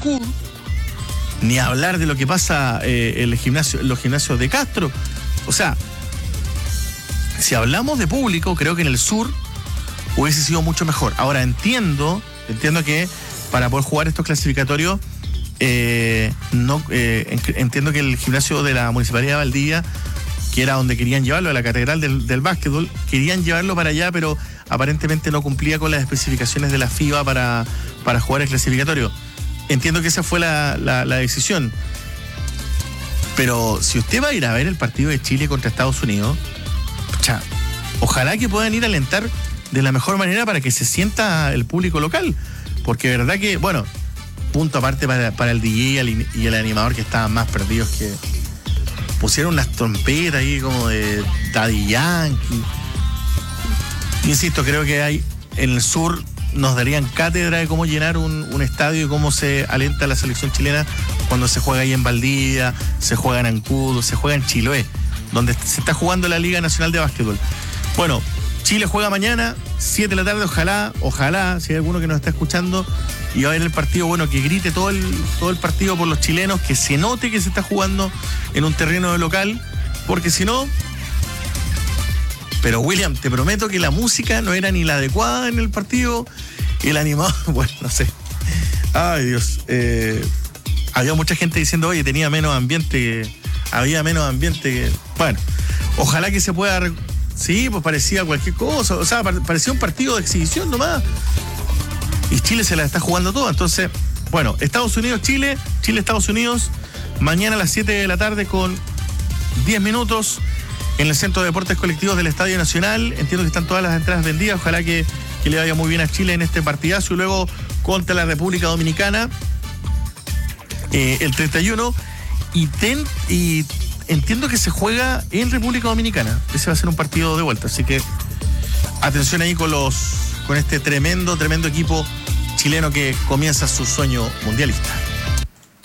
Ancud, ni hablar de lo que pasa en los gimnasios de Castro. O sea, si hablamos de público, creo que en el sur hubiese sido mucho mejor. Ahora entiendo que para poder jugar estos clasificatorios, entiendo que el gimnasio de la Municipalidad de Valdivia, que era donde querían llevarlo, a la catedral del básquetbol, querían llevarlo para allá, pero aparentemente no cumplía con las especificaciones de la FIBA para jugar el clasificatorio. Entiendo que esa fue la decisión. Pero si usted va a ir a ver el partido de Chile contra Estados Unidos, ojalá que puedan ir a alentar de la mejor manera para que se sienta el público local. Porque de verdad que, bueno, punto aparte para el DJ y el animador, que estaban más perdidos, que pusieron unas trompetas ahí como de Daddy Yankee. Insisto, creo que hay en el sur nos darían cátedra de cómo llenar un estadio y cómo se alienta la selección chilena cuando se juega ahí en Valdivia, se juega en Ancud, se juega en Chiloé, donde se está jugando la Liga Nacional de Básquetbol. Bueno, Chile juega mañana, 7 de la tarde, ojalá, si hay alguno que nos está escuchando y va a ver el partido, bueno, que grite todo el partido por los chilenos, que se note que se está jugando en un terreno de local, porque si no... Pero William, te prometo que la música no era ni la adecuada en el partido, el animador, bueno, no sé. Ay, Dios. Había mucha gente diciendo, oye, había menos ambiente que... Bueno, ojalá que se pueda... Sí, pues parecía cualquier cosa, o sea, parecía un partido de exhibición nomás. Y Chile se la está jugando toda. Entonces, bueno, Estados Unidos, Chile, Estados Unidos, mañana a las 7 de la tarde con 10 minutos en el Centro de Deportes Colectivos del Estadio Nacional. Entiendo que están todas las entradas vendidas. Ojalá que le vaya muy bien a Chile en este partidazo. Y luego contra la República Dominicana el 31. Y entiendo que se juega en República Dominicana. Ese va a ser un partido de vuelta. Así que atención ahí con este tremendo equipo chileno que comienza su sueño mundialista.